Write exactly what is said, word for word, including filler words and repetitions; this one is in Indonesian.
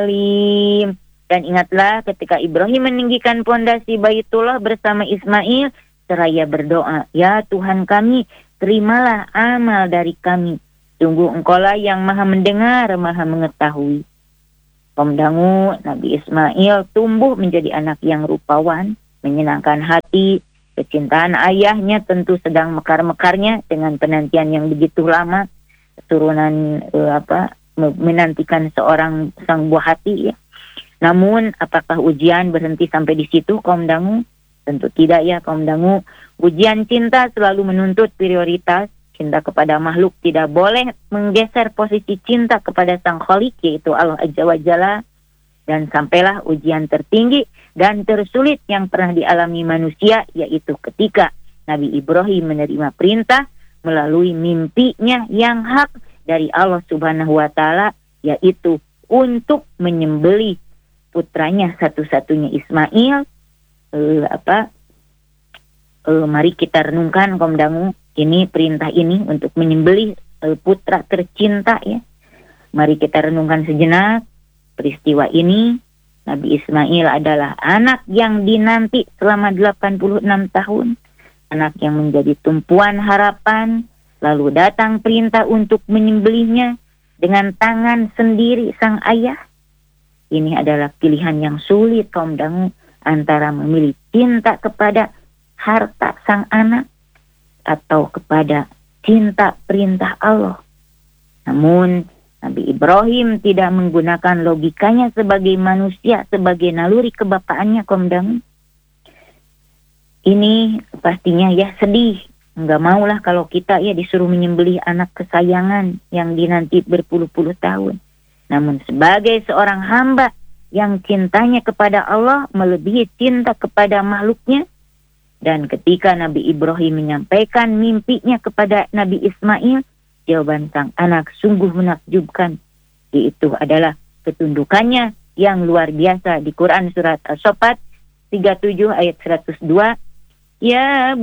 Alim. Dan ingatlah ketika Ibrahim meninggikan pondasi Baitullah bersama Ismail, seraya berdoa, "Ya Tuhan kami, terimalah amal dari kami. Sungguh Engkaulah yang maha mendengar, maha mengetahui." Kaum dangu, Nabi Ismail tumbuh menjadi anak yang rupawan, menyenangkan hati. Kecintaan ayahnya tentu sedang mekar-mekarnya dengan penantian yang begitu lama. Keturunan eh, apa menantikan seorang sang buah hati ya. Namun apakah ujian berhenti sampai di situ kaum dangu? Tentu tidak ya kaum dangu. Ujian cinta selalu menuntut prioritas. Cinta kepada makhluk tidak boleh menggeser posisi cinta kepada sang Khalik, yaitu Allah Azza wa Jalla. Dan sampailah ujian tertinggi dan tersulit yang pernah dialami manusia, yaitu ketika Nabi Ibrahim menerima perintah melalui mimpinya yang hak dari Allah Subhanahu wa Ta'ala, yaitu untuk menyembelih putranya satu-satunya Ismail. Eh, apa? Eh, mari kita renungkan kaum dangu, ini perintah ini untuk menyembelih eh, putra tercinta ya. Mari kita renungkan sejenak peristiwa ini. Nabi Ismail adalah anak yang dinanti selama delapan puluh enam tahun, anak yang menjadi tumpuan harapan. Lalu datang perintah untuk menyembelihnya dengan tangan sendiri sang ayah. Ini adalah pilihan yang sulit kaum dangu, antara memilih cinta kepada harta sang anak atau kepada cinta perintah Allah. Namun Nabi Ibrahim tidak menggunakan logikanya sebagai manusia, sebagai naluri kebapaannya kaum dangu. Ini pastinya ya sedih. Enggak maulah kalau kita ya disuruh menyembelih anak kesayangan yang dinanti berpuluh-puluh tahun. Namun sebagai seorang hamba yang cintanya kepada Allah melebihi cinta kepada makhluknya, dan ketika Nabi Ibrahim menyampaikan mimpinya kepada Nabi Ismail, jawaban sang anak sungguh menakjubkan. Yaitu adalah ketundukannya yang luar biasa di Quran surat As-Saffat tiga puluh tujuh ayat seratus dua. Ya